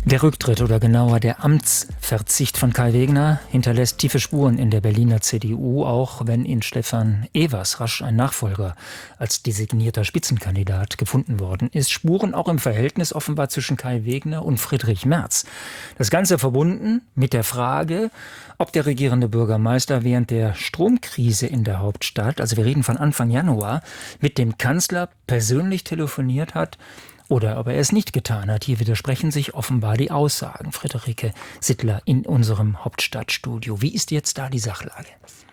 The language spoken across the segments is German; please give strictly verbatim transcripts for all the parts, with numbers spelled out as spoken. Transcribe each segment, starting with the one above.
Der Rücktritt oder genauer der Amtsverzicht von Kai Wegner hinterlässt tiefe Spuren in der Berliner C D U, auch wenn in Stefan Evers rasch ein Nachfolger als designierter Spitzenkandidat gefunden worden ist. Spuren auch im Verhältnis offenbar zwischen Kai Wegner und Friedrich Merz. Das Ganze verbunden mit der Frage, ob der regierende Bürgermeister während der Stromkrise in der Hauptstadt, also wir reden von Anfang Januar, mit dem Kanzler persönlich telefoniert hat, oder ob er es nicht getan hat. Hier widersprechen sich offenbar die Aussagen. Friederike Sittler in unserem Hauptstadtstudio. Wie ist jetzt da die Sachlage?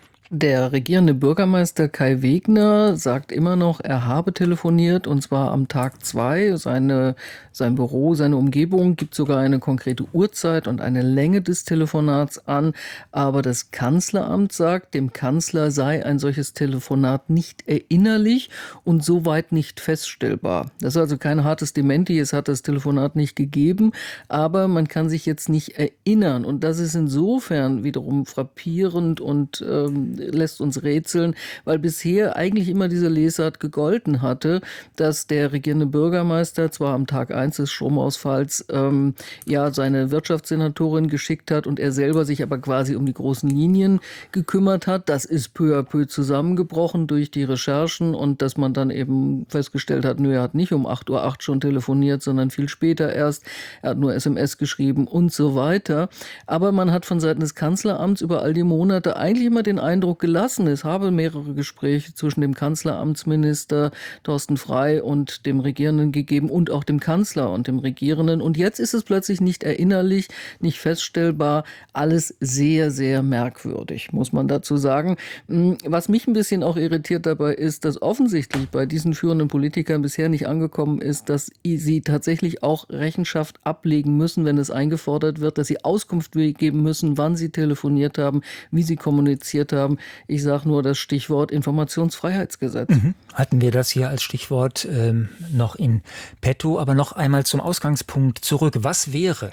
Der regierende Bürgermeister Kai Wegner sagt immer noch, er habe telefoniert, und zwar am Tag zwei. Seine, sein Büro, seine Umgebung gibt sogar eine konkrete Uhrzeit und eine Länge des Telefonats an. Aber das Kanzleramt sagt, dem Kanzler sei ein solches Telefonat nicht erinnerlich und soweit nicht feststellbar. Das ist also kein hartes Dementi, es hat das Telefonat nicht gegeben, aber man kann sich jetzt nicht erinnern. Und das ist insofern wiederum frappierend und ähm, lässt uns rätseln, weil bisher eigentlich immer diese Lesart gegolten hatte, dass der regierende Bürgermeister zwar am Tag eins des Stromausfalls ähm, ja seine Wirtschaftssenatorin geschickt hat und er selber sich aber quasi um die großen Linien gekümmert hat. Das ist peu à peu zusammengebrochen durch die Recherchen und dass man dann eben festgestellt hat, nö, er hat nicht um acht Uhr acht schon telefoniert, sondern viel später erst. Er hat nur S M S geschrieben und so weiter. Aber man hat von Seiten des Kanzleramts über all die Monate eigentlich immer den Eindruck gelassen. Es habe mehrere Gespräche zwischen dem Kanzleramtsminister Thorsten Frey und dem Regierenden gegeben und auch dem Kanzler und dem Regierenden. Und jetzt ist es plötzlich nicht erinnerlich, nicht feststellbar. Alles sehr, sehr merkwürdig, muss man dazu sagen. Was mich ein bisschen auch irritiert dabei ist, dass offensichtlich bei diesen führenden Politikern bisher nicht angekommen ist, dass sie tatsächlich auch Rechenschaft ablegen müssen, wenn es eingefordert wird, dass sie Auskunft geben müssen, wann sie telefoniert haben, wie sie kommuniziert haben. Ich sage nur das Stichwort Informationsfreiheitsgesetz. Mhm. Hatten wir das hier als Stichwort ähm, noch in petto, aber noch einmal zum Ausgangspunkt zurück. Was wäre,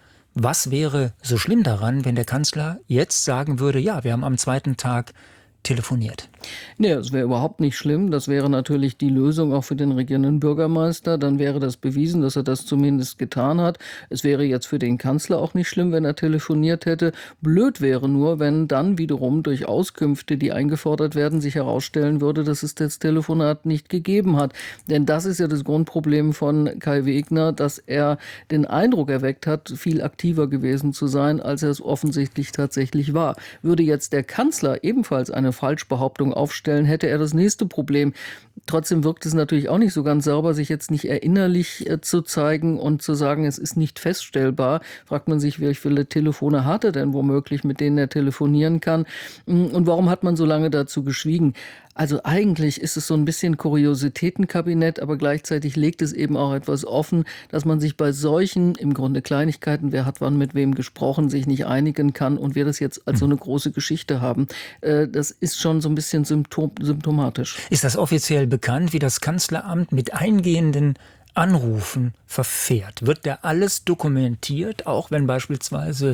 was wäre so schlimm daran, wenn der Kanzler jetzt sagen würde, ja, wir haben am zweiten Tag telefoniert? Nee, das wäre überhaupt nicht schlimm. Das wäre natürlich die Lösung auch für den regierenden Bürgermeister. Dann wäre das bewiesen, dass er das zumindest getan hat. Es wäre jetzt für den Kanzler auch nicht schlimm, wenn er telefoniert hätte. Blöd wäre nur, wenn dann wiederum durch Auskünfte, die eingefordert werden, sich herausstellen würde, dass es das Telefonat nicht gegeben hat. Denn das ist ja das Grundproblem von Kai Wegner, dass er den Eindruck erweckt hat, viel aktiver gewesen zu sein, als er es offensichtlich tatsächlich war. Würde jetzt der Kanzler ebenfalls eine Falschbehauptung aufstellen, hätte er das nächste Problem. Trotzdem wirkt es natürlich auch nicht so ganz sauber, sich jetzt nicht erinnerlich äh, zu zeigen und zu sagen, es ist nicht feststellbar. Fragt man sich, wie viele Telefone hat er denn womöglich, mit denen er telefonieren kann? Und warum hat man so lange dazu geschwiegen? Also eigentlich ist es so ein bisschen Kuriositätenkabinett, aber gleichzeitig legt es eben auch etwas offen, dass man sich bei solchen, im Grunde Kleinigkeiten, wer hat wann mit wem gesprochen, sich nicht einigen kann und wir das jetzt als so eine große Geschichte haben. Äh, das ist schon so ein bisschen symptom- symptomatisch. Ist das offiziell bekannt, wie das Kanzleramt mit eingehenden Anrufen verfährt? Wird da alles dokumentiert, auch wenn beispielsweise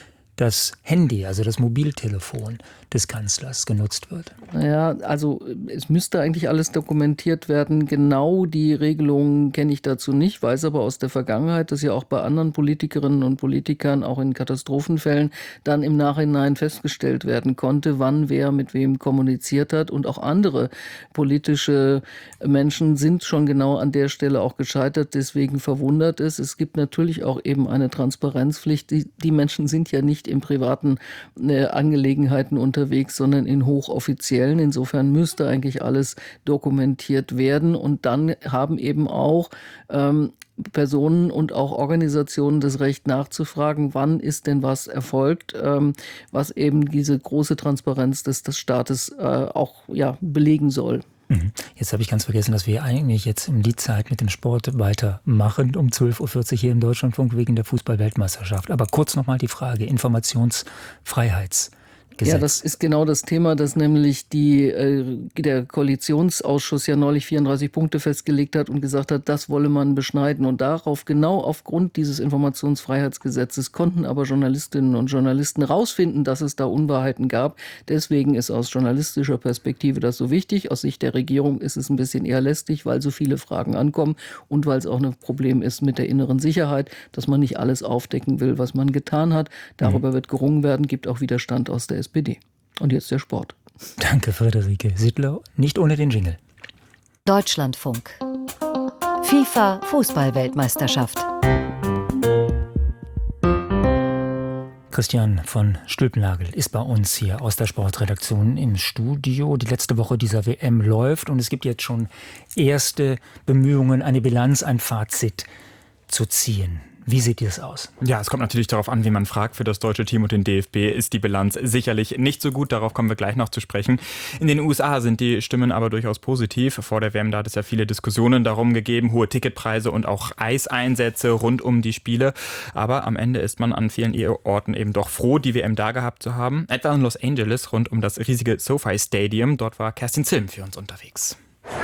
das Handy, also das Mobiltelefon des Kanzlers genutzt wird? Ja, also es müsste eigentlich alles dokumentiert werden. Genau die Regelungen kenne ich dazu nicht, weiß aber aus der Vergangenheit, dass ja auch bei anderen Politikerinnen und Politikern, auch in Katastrophenfällen, dann im Nachhinein festgestellt werden konnte, wann wer mit wem kommuniziert hat. Und auch andere politische Menschen sind schon genau an der Stelle auch gescheitert. Deswegen verwundert es. Es gibt natürlich auch eben eine Transparenzpflicht. Die, die Menschen sind ja nicht in privaten äh, Angelegenheiten unterwegs, sondern in hochoffiziellen. Insofern müsste eigentlich alles dokumentiert werden. Und dann haben eben auch ähm, Personen und auch Organisationen das Recht nachzufragen, wann ist denn was erfolgt, ähm, was eben diese große Transparenz des, des Staates äh, auch ja, belegen soll. Jetzt habe ich ganz vergessen, dass wir eigentlich jetzt um die Zeit mit dem Sport weitermachen, um zwölf Uhr vierzig hier im Deutschlandfunk wegen der Fußball-Weltmeisterschaft. Aber kurz nochmal die Frage, Informationsfreiheitsgesetz. Gesetz. Ja, das ist genau das Thema, dass nämlich die, äh, der Koalitionsausschuss ja neulich vierunddreißig Punkte festgelegt hat und gesagt hat, das wolle man beschneiden. Und darauf, genau aufgrund dieses Informationsfreiheitsgesetzes, konnten aber Journalistinnen und Journalisten rausfinden, dass es da Unwahrheiten gab. Deswegen ist aus journalistischer Perspektive das so wichtig. Aus Sicht der Regierung ist es ein bisschen eher lästig, weil so viele Fragen ankommen und weil es auch ein Problem ist mit der inneren Sicherheit, dass man nicht alles aufdecken will, was man getan hat. Darüber mhm. wird gerungen werden, gibt auch Widerstand aus der S P D. Und jetzt der Sport. Danke, Friederike Sittler. Nicht ohne den Jingle. Deutschlandfunk. FIFA Fußball-Weltmeisterschaft. Christian von Stülpnagel ist bei uns hier aus der Sportredaktion im Studio. Die letzte Woche dieser W M läuft und es gibt jetzt schon erste Bemühungen, eine Bilanz, ein Fazit zu ziehen. Wie sieht das aus? Ja, es kommt natürlich darauf an, wie man fragt. Für das deutsche Team und den D F B ist die Bilanz sicherlich nicht so gut. Darauf kommen wir gleich noch zu sprechen. In den U S A sind die Stimmen aber durchaus positiv. Vor der W M da hat es ja viele Diskussionen darum gegeben, hohe Ticketpreise und auch Eiseinsätze rund um die Spiele. Aber am Ende ist man an vielen Orten eben doch froh, die W M da gehabt zu haben. Etwa in Los Angeles rund um das riesige SoFi Stadium. Dort war Kerstin Zilm für uns unterwegs.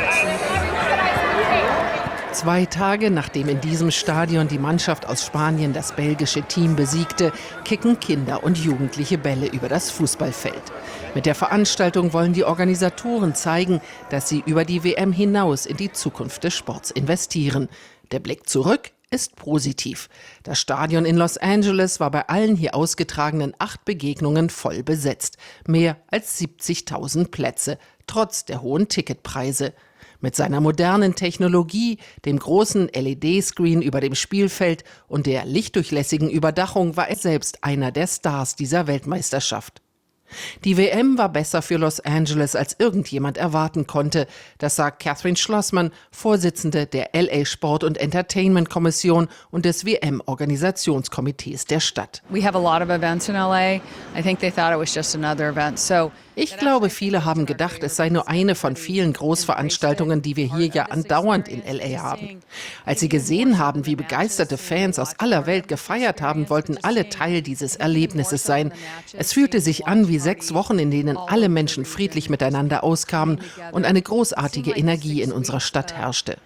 Zwei Tage nachdem in diesem Stadion die Mannschaft aus Spanien das belgische Team besiegte, kicken Kinder und Jugendliche Bälle über das Fußballfeld. Mit der Veranstaltung wollen die Organisatoren zeigen, dass sie über die W M hinaus in die Zukunft des Sports investieren. Der Blick zurück ist positiv. Das Stadion in Los Angeles war bei allen hier ausgetragenen acht Begegnungen voll besetzt. Mehr als siebzigtausend Plätze, trotz der hohen Ticketpreise. Mit seiner modernen Technologie, dem großen L E D-Screen über dem Spielfeld und der lichtdurchlässigen Überdachung war er selbst einer der Stars dieser Weltmeisterschaft. Die W M war besser für Los Angeles, als irgendjemand erwarten konnte. Das sagt Catherine Schlossmann, Vorsitzende der L A Sport- und Entertainment-Kommission und des W M-Organisationskomitees der Stadt. We have a lot of events in L A. I think they thought it was just another event. So Ich glaube, viele haben gedacht, es sei nur eine von vielen Großveranstaltungen, die wir hier ja andauernd in L A haben. Als sie gesehen haben, wie begeisterte Fans aus aller Welt gefeiert haben, wollten alle Teil dieses Erlebnisses sein. Es fühlte sich an wie sechs Wochen, in denen alle Menschen friedlich miteinander auskamen und eine großartige Energie in unserer Stadt herrschte.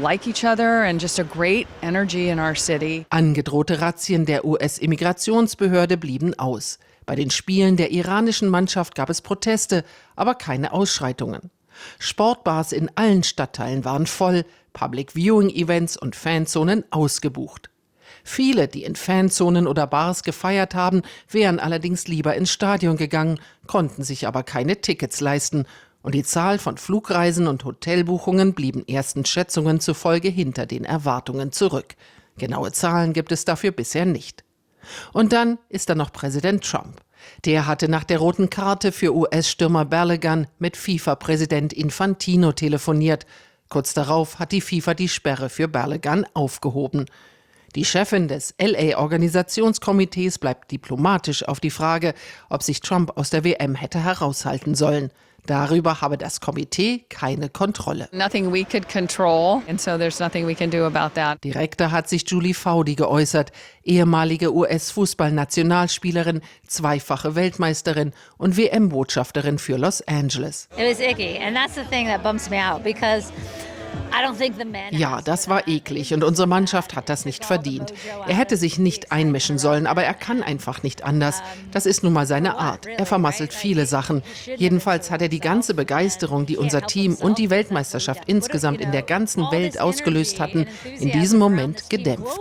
Angedrohte Razzien der U S-Immigrationsbehörde blieben aus. Bei den Spielen der iranischen Mannschaft gab es Proteste, aber keine Ausschreitungen. Sportbars in allen Stadtteilen waren voll, Public-Viewing-Events und Fanzonen ausgebucht. Viele, die in Fanzonen oder Bars gefeiert haben, wären allerdings lieber ins Stadion gegangen, konnten sich aber keine Tickets leisten. Und die Zahl von Flugreisen und Hotelbuchungen blieben ersten Schätzungen zufolge hinter den Erwartungen zurück. Genaue Zahlen gibt es dafür bisher nicht. Und dann ist da noch Präsident Trump. Der hatte nach der roten Karte für U S-Stürmer Balogun mit FIFA-Präsident Infantino telefoniert. Kurz darauf hat die FIFA die Sperre für Balogun aufgehoben. Die Chefin des L A-Organisationskomitees bleibt diplomatisch auf die Frage, ob sich Trump aus der W M hätte heraushalten sollen. Darüber habe das Komitee keine Kontrolle. Nothing we could control, and so there's nothing we can do about that. Direkter hat sich Julie Foudy geäußert, ehemalige U S-Fußball-Nationalspielerin, zweifache Weltmeisterin und W M-Botschafterin für Los Angeles. It was icky, and that's the thing that bumps me out, because Ja, das war eklig und unsere Mannschaft hat das nicht verdient. Er hätte sich nicht einmischen sollen, aber er kann einfach nicht anders. Das ist nun mal seine Art. Er vermasselt viele Sachen. Jedenfalls hat er die ganze Begeisterung, die unser Team und die Weltmeisterschaft insgesamt in der ganzen Welt ausgelöst hatten, in diesem Moment gedämpft.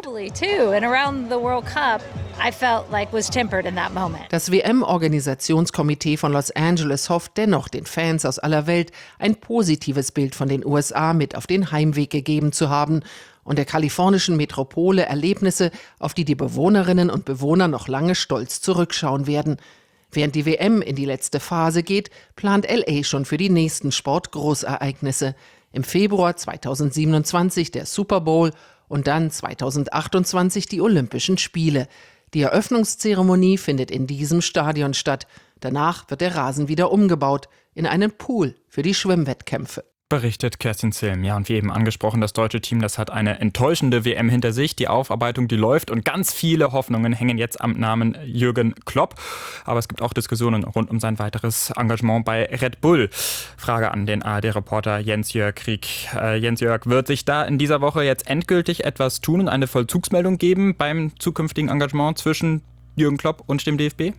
Das W M-Organisationskomitee von Los Angeles hofft dennoch, den Fans aus aller Welt ein positives Bild von den U S A mit auf den Heimweg gegeben zu haben und der kalifornischen Metropole Erlebnisse, auf die die Bewohnerinnen und Bewohner noch lange stolz zurückschauen werden. Während die W M in die letzte Phase geht, plant L A schon für die nächsten Sportgroßereignisse. Im Februar zweitausendsiebenundzwanzig der Super Bowl und dann zweitausendachtundzwanzig die Olympischen Spiele. Die Eröffnungszeremonie findet in diesem Stadion statt. Danach wird der Rasen wieder umgebaut in einen Pool für die Schwimmwettkämpfe. Berichtet Kerstin Zilm. Ja, und wie eben angesprochen, das deutsche Team, das hat eine enttäuschende W M hinter sich. Die Aufarbeitung, die läuft und ganz viele Hoffnungen hängen jetzt am Namen Jürgen Klopp. Aber es gibt auch Diskussionen rund um sein weiteres Engagement bei Red Bull. Frage an den A R D-Reporter Jens-Jörg Krieg. Äh, Jens-Jörg, wird sich da in dieser Woche jetzt endgültig etwas tun und eine Vollzugsmeldung geben beim zukünftigen Engagement zwischen Jürgen Klopp und dem D F B?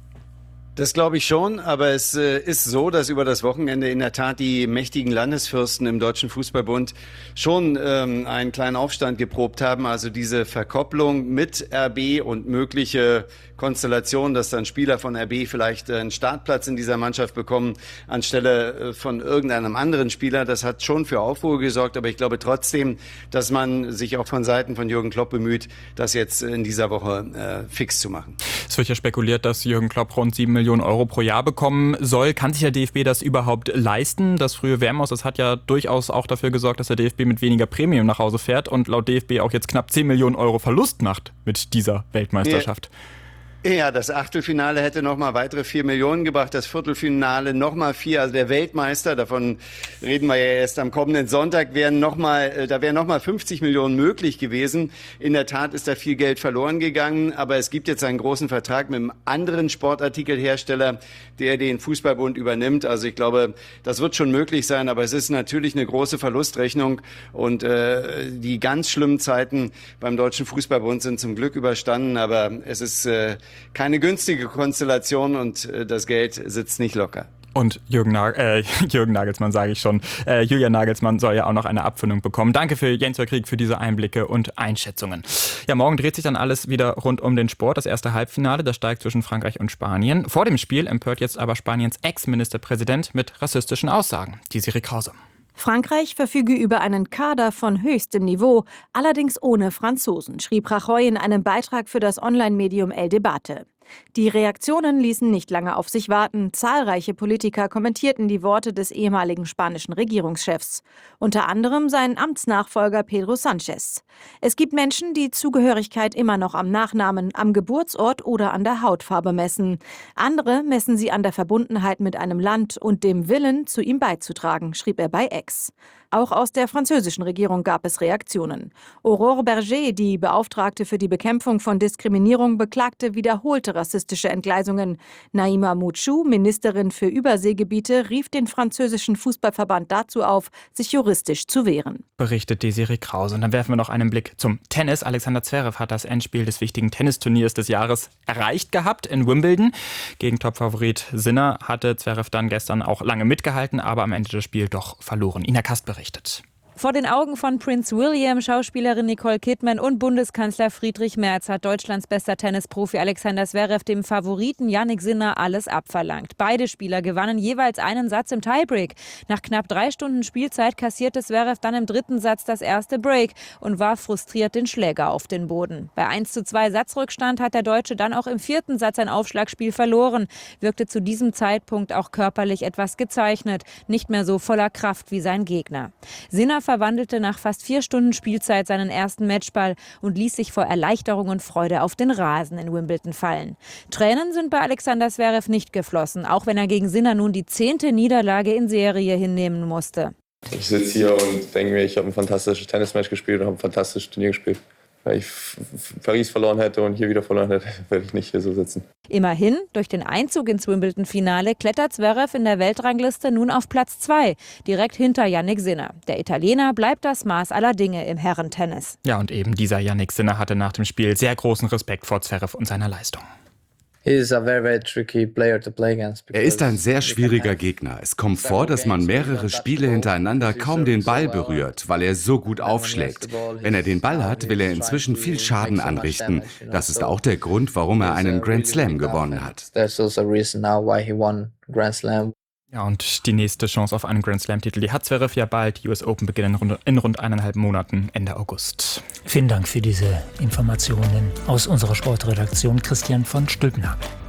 Das glaube ich schon, aber es äh, ist so, dass über das Wochenende in der Tat die mächtigen Landesfürsten im Deutschen Fußballbund schon ähm, einen kleinen Aufstand geprobt haben. Also diese Verkopplung mit R B und mögliche Konstellation, dass dann Spieler von R B vielleicht einen Startplatz in dieser Mannschaft bekommen, anstelle von irgendeinem anderen Spieler. Das hat schon für Aufruhr gesorgt, aber ich glaube trotzdem, dass man sich auch von Seiten von Jürgen Klopp bemüht, das jetzt in dieser Woche äh, fix zu machen. Es wird ja spekuliert, dass Jürgen Klopp rund sieben Millionen Euro pro Jahr bekommen soll. Kann sich der D F B das überhaupt leisten? Das frühe W M-Aus, das hat ja durchaus auch dafür gesorgt, dass der D F B mit weniger Premium nach Hause fährt und laut D F B auch jetzt knapp zehn Millionen Euro Verlust macht mit dieser Weltmeisterschaft. Ja. Ja, das Achtelfinale hätte nochmal weitere vier Millionen gebracht, das Viertelfinale nochmal vier, also der Weltmeister, davon reden wir ja erst am kommenden Sonntag, wären noch mal, da wären nochmal fünfzig Millionen möglich gewesen. In der Tat ist da viel Geld verloren gegangen, aber es gibt jetzt einen großen Vertrag mit einem anderen Sportartikelhersteller, der den Fußballbund übernimmt. Also ich glaube, das wird schon möglich sein, aber es ist natürlich eine große Verlustrechnung und äh, die ganz schlimmen Zeiten beim Deutschen Fußballbund sind zum Glück überstanden, aber es ist äh, keine günstige Konstellation und äh, das Geld sitzt nicht locker. Und Jürgen, Nag- äh, Jürgen Nagelsmann, sage ich schon, äh, Julian Nagelsmann soll ja auch noch eine Abfindung bekommen. Danke für Jens-Jörg Krieg für diese Einblicke und Einschätzungen. Ja, morgen dreht sich dann alles wieder rund um den Sport. Das erste Halbfinale, das steigt zwischen Frankreich und Spanien. Vor dem Spiel empört jetzt aber Spaniens Ex-Ministerpräsident mit rassistischen Aussagen. Desiree Krause. Frankreich verfüge über einen Kader von höchstem Niveau, allerdings ohne Franzosen, schrieb Rajoy in einem Beitrag für das Online-Medium El Debate. Die Reaktionen ließen nicht lange auf sich warten. Zahlreiche Politiker kommentierten die Worte des ehemaligen spanischen Regierungschefs. Unter anderem sein Amtsnachfolger Pedro Sánchez. Es gibt Menschen, die Zugehörigkeit immer noch am Nachnamen, am Geburtsort oder an der Hautfarbe messen. Andere messen sie an der Verbundenheit mit einem Land und dem Willen, zu ihm beizutragen, schrieb er bei X. Auch aus der französischen Regierung gab es Reaktionen. Aurore Berger, die Beauftragte für die Bekämpfung von Diskriminierung, beklagte wiederholte rassistische Entgleisungen. Naïma Mouchou, Ministerin für Überseegebiete, rief den französischen Fußballverband dazu auf, sich juristisch zu wehren. Berichtet Desiree Krause. Und dann werfen wir noch einen Blick zum Tennis. Alexander Zverev hat das Endspiel des wichtigen Tennisturniers des Jahres erreicht gehabt in Wimbledon. Gegen Topfavorit Sinner hatte Zverev dann gestern auch lange mitgehalten, aber am Ende das Spiel doch verloren. Ina Kast berichtet. Vor den Augen von Prince William, Schauspielerin Nicole Kidman und Bundeskanzler Friedrich Merz hat Deutschlands bester Tennisprofi Alexander Zverev dem Favoriten Jannik Sinner alles abverlangt. Beide Spieler gewannen jeweils einen Satz im Tiebreak. Nach knapp drei Stunden Spielzeit kassierte Zverev dann im dritten Satz das erste Break und warf frustriert den Schläger auf den Boden. Bei eins zu zwei Satzrückstand hat der Deutsche dann auch im vierten Satz ein Aufschlagspiel verloren, wirkte zu diesem Zeitpunkt auch körperlich etwas gezeichnet, nicht mehr so voller Kraft wie sein Gegner. Sinner verwandelte nach fast vier Stunden Spielzeit seinen ersten Matchball und ließ sich vor Erleichterung und Freude auf den Rasen in Wimbledon fallen. Tränen sind bei Alexander Zverev nicht geflossen, auch wenn er gegen Sinner nun die zehnte Niederlage in Serie hinnehmen musste. Ich sitze hier und denke mir, ich habe ein fantastisches Tennismatch gespielt und habe ein fantastisches Turnier gespielt. Wenn ich Paris verloren hätte und hier wieder verloren hätte, werde ich nicht hier so sitzen. Immerhin, durch den Einzug ins Wimbledon-Finale klettert Zverev in der Weltrangliste nun auf Platz zwei, direkt hinter Jannik Sinner. Der Italiener bleibt das Maß aller Dinge im Herrentennis. Ja, und eben dieser Jannik Sinner hatte nach dem Spiel sehr großen Respekt vor Zverev und seiner Leistung. Er ist ein sehr schwieriger Gegner. Es kommt vor, dass man mehrere Spiele hintereinander kaum den Ball berührt, weil er so gut aufschlägt. Wenn er den Ball hat, will er inzwischen viel Schaden anrichten. Das ist auch der Grund, warum er einen Grand Slam gewonnen hat. Ja, und die nächste Chance auf einen Grand Slam-Titel, die hat Zverev ja bald. Die U S Open beginnen in rund, in rund eineinhalb Monaten, Ende August. Vielen Dank für diese Informationen aus unserer Sportredaktion, Christian von Stülpenhag.